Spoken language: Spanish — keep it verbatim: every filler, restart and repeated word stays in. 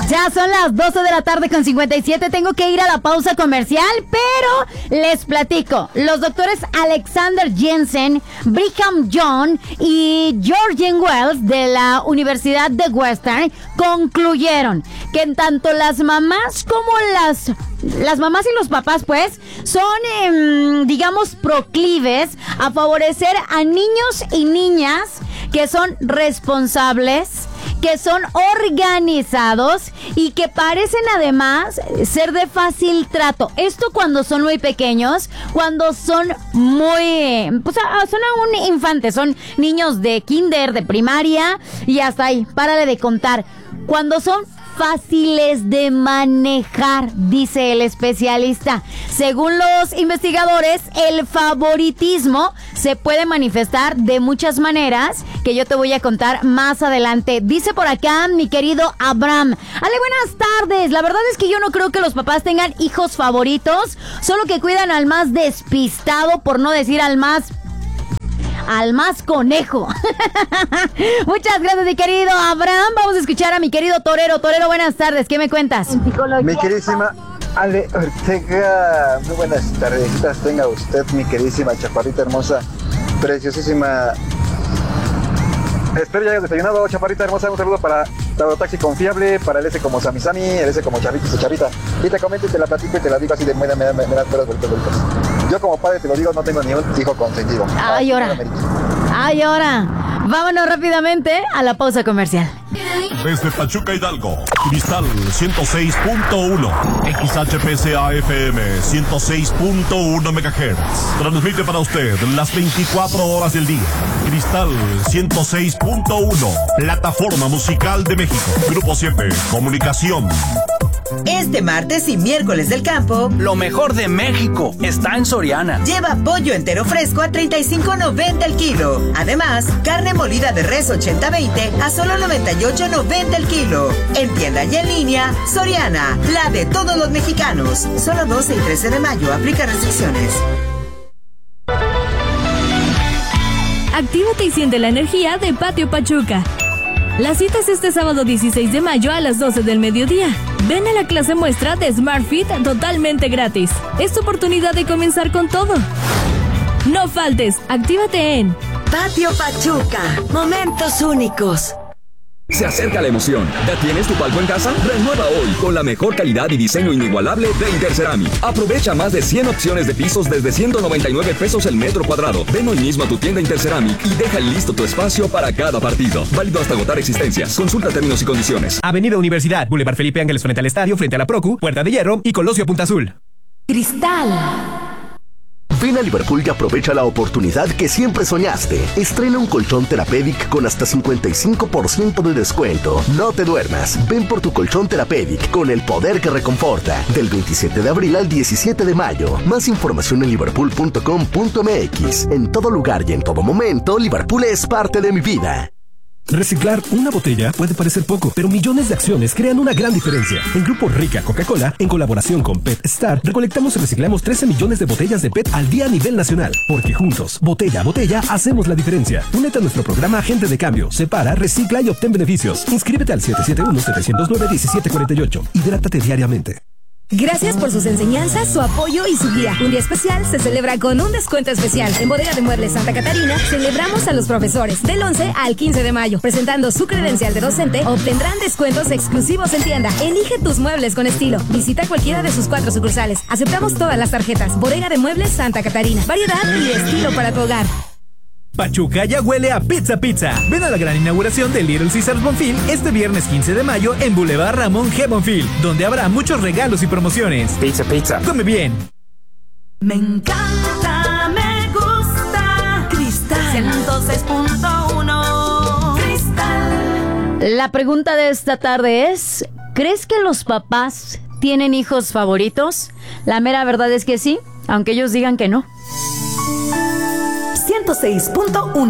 Ya son las doce de la tarde con cincuenta y siete. Tengo que ir a la pausa comercial, pero les platico. Los doctores Alexander Jensen, Brigham Young y Georgian Wells de la Universidad de Western concluyeron que en tanto las mamás como las... Las mamás y los papás, pues, son, eh, digamos, proclives a favorecer a niños y niñas que son responsables, que son organizados y que parecen además ser de fácil trato. Esto cuando son muy pequeños, cuando son muy, pues son aún infantes, son niños de kinder, de primaria y hasta ahí, párale de contar. Cuando son fáciles de manejar, dice el especialista. Según los investigadores, el favoritismo se puede manifestar de muchas maneras que yo te voy a contar más adelante. Dice por acá mi querido Abraham: Ale, buenas tardes. La verdad es que yo no creo que los papás tengan hijos favoritos, solo que cuidan al más despistado, por no decir al más... al más conejo. Muchas gracias, mi querido Abraham. Vamos a escuchar a mi querido Torero. Torero, buenas tardes. ¿Qué me cuentas? Mi queridísima Ale Ortega, muy buenas tardecitas tenga usted, mi queridísima chaparrita hermosa, preciosísima. Espero ya hayas desayunado, chaparrita hermosa. Un saludo para Taxi Confiable, para el S como Samisami, el S como Charrito y Charrita. Y te comento y te la platico y te la digo así de me da, me da, me da, me da bolitas, bolitas. Yo como padre te lo digo, no tengo ni un hijo consentido. Ay, ahora. Ay, ahora. Vámonos rápidamente a la pausa comercial. Desde Pachuca, Hidalgo, Cristal ciento seis punto uno, X H P C A F M ciento seis punto uno megahertz. Transmite para usted las veinticuatro horas del día. Cristal ciento seis punto uno, plataforma musical de México. Grupo siete, comunicación. Este martes y miércoles del campo, lo mejor de México está en Soriana. Lleva pollo entero fresco a treinta y cinco noventa el kilo. Además, carne molida de res ochenta veinte a solo noventa y ocho noventa el kilo. En tienda y en línea, Soriana, la de todos los mexicanos. Solo doce y trece de mayo, aplica restricciones. Actívate y siente la energía de Patio Pachuca. La cita es este sábado dieciséis de mayo a las doce del mediodía. Ven a la clase muestra de Smart Fit totalmente gratis. Es tu oportunidad de comenzar con todo. No faltes, actívate en Patio Pachuca, momentos únicos. Se acerca la emoción. ¿Ya tienes tu palco en casa? Renueva hoy con la mejor calidad y diseño inigualable de Interceramic. Aprovecha más de cien opciones de pisos desde ciento noventa y nueve pesos el metro cuadrado. Ven hoy mismo a tu tienda Interceramic y deja listo tu espacio para cada partido. Válido hasta agotar existencias. Consulta términos y condiciones. Avenida Universidad, Boulevard Felipe Ángeles frente al estadio, frente a la Procu, Puerta de Hierro y Colosio Punta Azul. Cristal. Ven a Liverpool y aprovecha la oportunidad que siempre soñaste. Estrena un colchón Therapeutic con hasta cincuenta y cinco por ciento de descuento. No te duermas. Ven por tu colchón Therapeutic con el poder que reconforta. Del veintisiete de abril al diecisiete de mayo. Más información en liverpool punto com punto m x. En todo lugar y en todo momento, Liverpool es parte de mi vida. Reciclar una botella puede parecer poco, pero millones de acciones crean una gran diferencia. En Grupo Rica Coca-Cola, en colaboración con PetStar, recolectamos y reciclamos trece millones de botellas de P E T al día a nivel nacional. Porque juntos, botella a botella, hacemos la diferencia. Únete a nuestro programa Agente de Cambio. Separa, recicla y obtén beneficios. Inscríbete al siete siete uno, siete cero nueve, uno siete cuatro ocho. Hidrátate diariamente. Gracias por sus enseñanzas, su apoyo y su guía. Un día especial se celebra con un descuento especial. En Bodega de Muebles Santa Catarina celebramos a los profesores. Del once al quince de mayo. Presentando su credencial de docente, obtendrán descuentos exclusivos en tienda. Elige tus muebles con estilo. Visita cualquiera de sus cuatro sucursales. Aceptamos todas las tarjetas. Bodega de Muebles Santa Catarina. Variedad y estilo para tu hogar. Pachuca ya huele a Pizza Pizza. Ven a la gran inauguración de Little Caesars Bonfil este viernes quince de mayo en Boulevard Ramón G. Bonfil, donde habrá muchos regalos y promociones. Pizza Pizza. Come bien. Me encanta, me gusta. Cristal ciento seis punto uno. Cristal. La pregunta de esta tarde es: ¿crees que los papás tienen hijos favoritos? La mera verdad es que sí, aunque ellos digan que no. ciento seis punto uno.